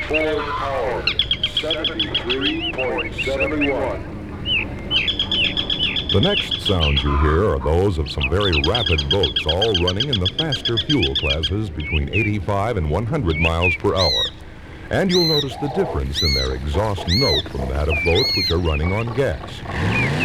Ford Power 73.71. The next sounds you hear are those of some very rapid boats, all running in the faster fuel classes between 85 and 100 miles per hour. And you'll notice the difference in their exhaust note from that of boats which are running on gas.